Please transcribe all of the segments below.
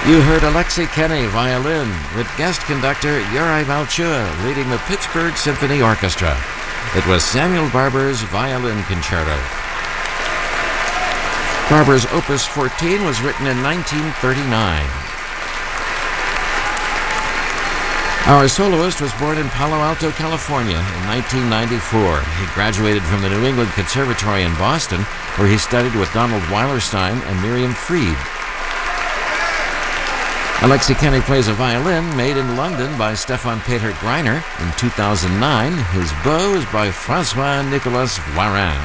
You heard Alexei Kenny, violin, with guest conductor Yuri Malchua leading the Pittsburgh Symphony Orchestra. It was Samuel Barber's Violin Concerto. Barber's Opus 14 was written in 1939. Our soloist was born in Palo Alto, California in 1994. He graduated from the New England Conservatory in Boston, where he studied with Donald Weilerstein and Miriam Fried. Alexei Kenny plays a violin made in London by Stefan Peter Greiner in 2009. His bow is by François-Nicolas Voirin.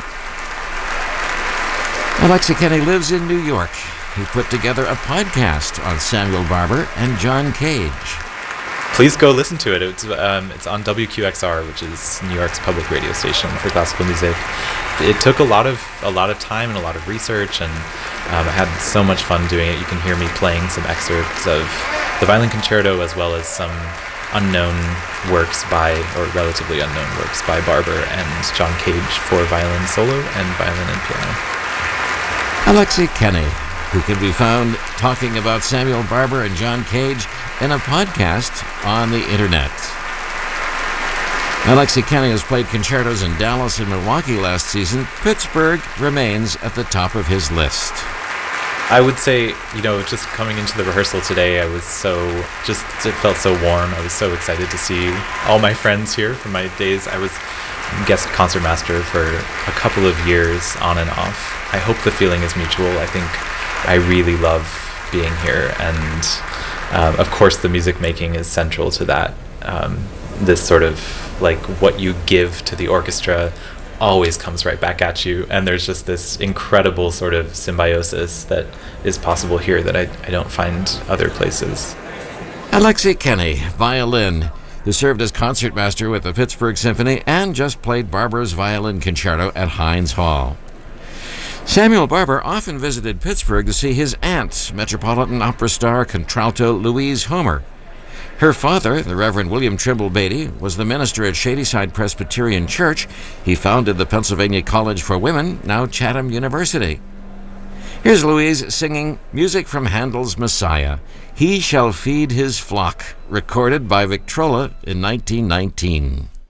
Alexei Kenny lives in New York. He put together a podcast on Samuel Barber and John Cage. Please go listen to it. It's on WQXR, which is New York's public radio station for classical music. It took a lot of time and a lot of research, and I had so much fun doing it. You can hear me playing some excerpts of the Violin Concerto as well as some unknown works or relatively unknown works by Barber and John Cage for violin solo and violin and piano. Alexei Kenny, who can be found talking about Samuel Barber and John Cage in a podcast on the internet. Alexei Kenny has played concertos in Dallas and Milwaukee last season. Pittsburgh remains at the top of his list. I would say, just coming into the rehearsal today, it felt so warm. I was so excited to see all my friends here from my days. I was guest concertmaster for a couple of years on and off. I hope the feeling is mutual. I think I really love being here, and of course the music making is central to that. This sort of what you give to the orchestra always comes right back at you, and there's just this incredible sort of symbiosis that is possible here that I don't find other places. Alexei Kenny, violin, who served as concertmaster with the Pittsburgh Symphony and just played Barber's Violin Concerto at Heinz Hall. Samuel Barber often visited Pittsburgh to see his aunt, Metropolitan Opera star contralto Louise Homer. Her father, the Reverend William Trimble Beatty, was the minister at Shadyside Presbyterian Church. He founded the Pennsylvania College for Women, now Chatham University. Here's Louise singing music from Handel's Messiah, He Shall Feed His Flock, recorded by Victrola in 1919.